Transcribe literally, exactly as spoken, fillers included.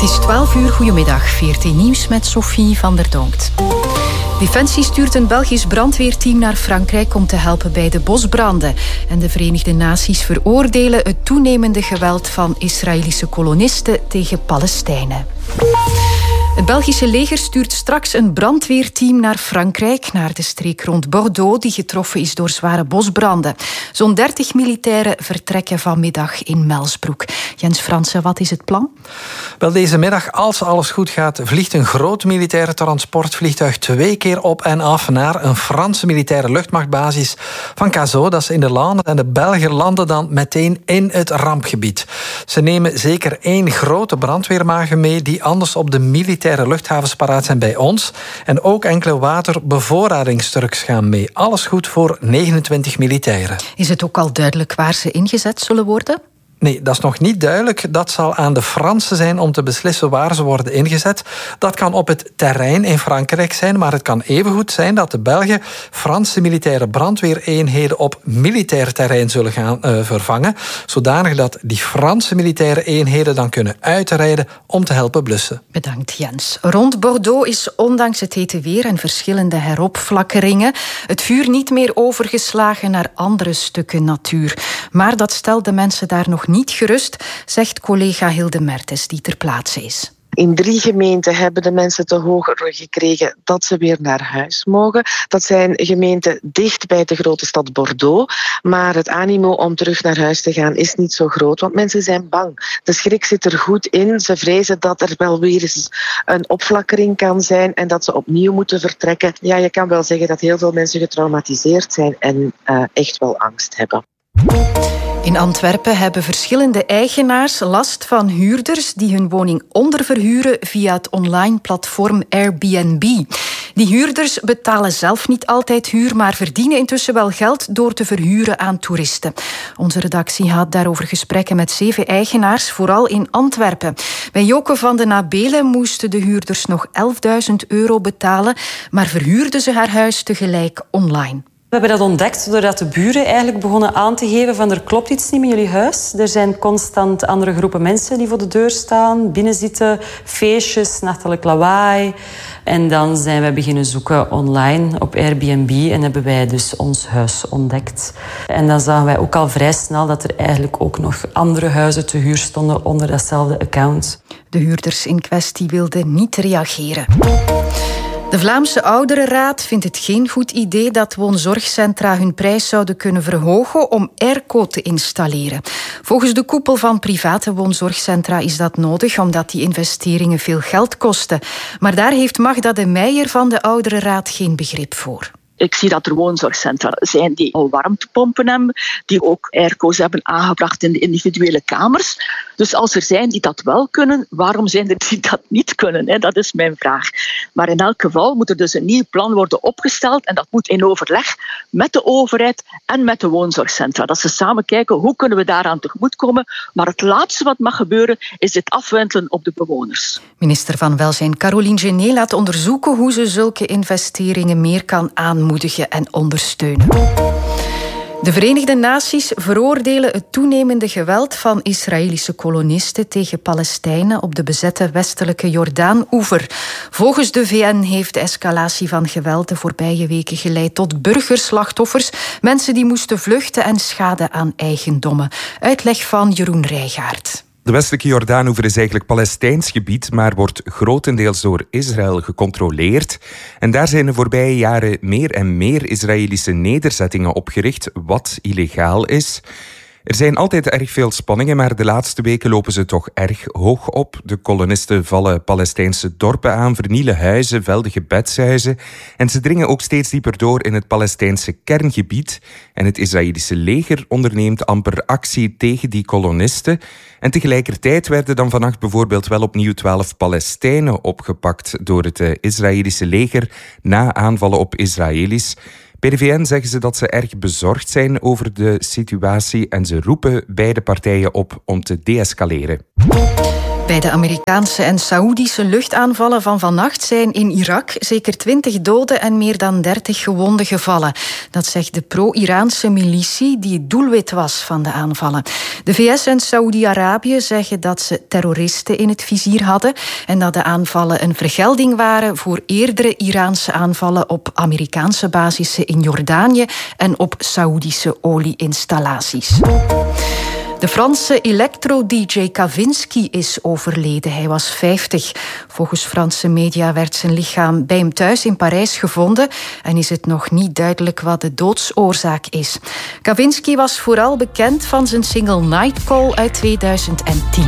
is twaalf uur, goedemiddag. V R T Nieuws met Sophie van der Donkt. Defensie stuurt een Belgisch brandweerteam naar Frankrijk om te helpen bij de bosbranden. En de Verenigde Naties veroordelen het toenemende geweld van Israëlische kolonisten tegen Palestijnen. Het Belgische leger stuurt straks een brandweerteam naar Frankrijk, naar de streek rond Bordeaux, die getroffen is door zware bosbranden. Zo'n dertig militairen vertrekken vanmiddag in Melsbroek. Jens Fransen, wat is het plan? Wel, deze middag, als alles goed gaat, vliegt een groot militaire transportvliegtuig twee keer op en af naar een Franse militaire luchtmachtbasis van Cazaux. Dat is in de landen. En de Belgen landen dan meteen in het rampgebied. Ze nemen zeker één grote brandweerwagen mee die anders op de militaire luchthavens paraat zijn bij ons. En ook enkele waterbevoorradingstrucks gaan mee. Alles goed voor negenentwintig militairen. Is het ook al duidelijk waar ze ingezet zullen worden? Nee, dat is nog niet duidelijk. Dat zal aan de Fransen zijn om te beslissen waar ze worden ingezet. Dat kan op het terrein in Frankrijk zijn, maar het kan evengoed zijn dat de Belgen Franse militaire brandweereenheden op militair terrein zullen gaan uh, vervangen, zodanig dat die Franse militaire eenheden dan kunnen uitrijden om te helpen blussen. Bedankt, Jens. Rond Bordeaux is ondanks het hete weer en verschillende heropflakkeringen het vuur niet meer overgeslagen naar andere stukken natuur. Maar dat stelt de mensen daar nog niet gerust, zegt collega Hilde Mertens, die ter plaatse is. In drie gemeenten hebben de mensen te horen gekregen dat ze weer naar huis mogen. Dat zijn gemeenten dicht bij de grote stad Bordeaux. Maar het animo om terug naar huis te gaan is niet zo groot, want mensen zijn bang. De schrik zit er goed in. Ze vrezen dat er wel weer eens een opflakkering kan zijn en dat ze opnieuw moeten vertrekken. Ja, je kan wel zeggen dat heel veel mensen getraumatiseerd zijn en uh, echt wel angst hebben. In Antwerpen hebben verschillende eigenaars last van huurders die hun woning onderverhuren via het online platform Airbnb. Die huurders betalen zelf niet altijd huur, maar verdienen intussen wel geld door te verhuren aan toeristen. Onze redactie had daarover gesprekken met zeven eigenaars, vooral in Antwerpen. Bij Joke van den Abelen moesten de huurders nog elfduizend euro betalen, maar verhuurden ze haar huis tegelijk online. We hebben dat ontdekt doordat de buren eigenlijk begonnen aan te geven van er klopt iets niet met jullie huis. Er zijn constant andere groepen mensen die voor de deur staan, binnenzitten, feestjes, nachtelijk lawaai. En dan zijn we beginnen zoeken online op Airbnb en hebben wij dus ons huis ontdekt. En dan zagen wij ook al vrij snel dat er eigenlijk ook nog andere huizen te huur stonden onder datzelfde account. De huurders in kwestie wilden niet reageren. De Vlaamse Ouderenraad vindt het geen goed idee dat woonzorgcentra hun prijs zouden kunnen verhogen om airco te installeren. Volgens de koepel van private woonzorgcentra is dat nodig omdat die investeringen veel geld kosten. Maar daar heeft Magda de Meijer van de Ouderenraad geen begrip voor. Ik zie dat er woonzorgcentra zijn die al warmtepompen hebben, die ook airco's hebben aangebracht in de individuele kamers. Dus als er zijn die dat wel kunnen, waarom zijn er die dat niet kunnen? Dat is mijn vraag. Maar in elk geval moet er dus een nieuw plan worden opgesteld en dat moet in overleg met de overheid en met de woonzorgcentra. Dat ze samen kijken hoe kunnen we daaraan tegemoetkomen. Maar het laatste wat mag gebeuren is dit afwentelen op de bewoners. Minister van Welzijn Caroline Genet laat onderzoeken hoe ze zulke investeringen meer kan aanmoedigen en ondersteunen. De Verenigde Naties veroordelen het toenemende geweld van Israëlische kolonisten tegen Palestijnen op de bezette westelijke Jordaan-oever. Volgens de V N heeft de escalatie van geweld de voorbije weken geleid tot burgerslachtoffers, mensen die moesten vluchten en schade aan eigendommen. Uitleg van Jeroen Rijgaard. De westelijke Jordaanoever is eigenlijk Palestijns gebied, maar wordt grotendeels door Israël gecontroleerd. En daar zijn de voorbije jaren meer en meer Israëlische nederzettingen opgericht, wat illegaal is. Er zijn altijd erg veel spanningen, maar de laatste weken lopen ze toch erg hoog op. De kolonisten vallen Palestijnse dorpen aan, vernielen huizen, velden gebedshuizen. En ze dringen ook steeds dieper door in het Palestijnse kerngebied. En het Israëlische leger onderneemt amper actie tegen die kolonisten. En tegelijkertijd werden dan vannacht bijvoorbeeld wel opnieuw twaalf Palestijnen opgepakt door het uh, Israëlische leger na aanvallen op Israëli's. Bij de V N zeggen ze dat ze erg bezorgd zijn over de situatie en ze roepen beide partijen op om te deescaleren. Bij de Amerikaanse en Saoedische luchtaanvallen van vannacht zijn in Irak zeker twintig doden en meer dan dertig gewonden gevallen. Dat zegt de pro-Iraanse militie die het doelwit was van de aanvallen. De V S en Saoedi-Arabië zeggen dat ze terroristen in het vizier hadden en dat de aanvallen een vergelding waren voor eerdere Iraanse aanvallen op Amerikaanse basissen in Jordanië en op Saoedische olieinstallaties. De Franse electro-D J Kavinsky is overleden. Hij was vijftig. Volgens Franse media werd zijn lichaam bij hem thuis in Parijs gevonden en is het nog niet duidelijk wat de doodsoorzaak is. Kavinsky was vooral bekend van zijn single Nightcall uit tweeduizend tien.